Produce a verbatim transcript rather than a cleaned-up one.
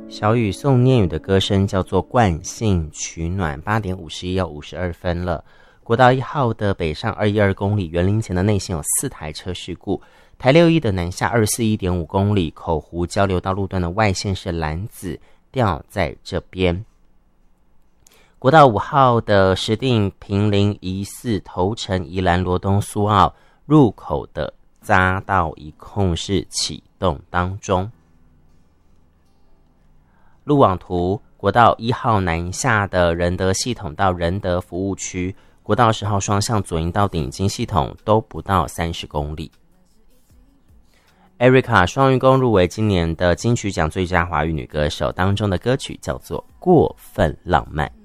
小雨送念宇的歌声叫做惯性取暖。八点五十一要五十二分了。国道一号的北上二一二公里园林前的内线有四台车事故，台六一的南下二四一点五公里口湖交流道路段的外线是蓝子掉在这边。国道五号的石碇平林疑似头城宜兰罗东苏澳入口的匝道一控是启动当中。路网图，国道一号南下的仁德系统到仁德服务区，国道十号双向左营到顶金系统都不到三十公里。Erica 双鱼公入围今年的金曲奖最佳华语女歌手，当中的歌曲叫做《过分浪漫》。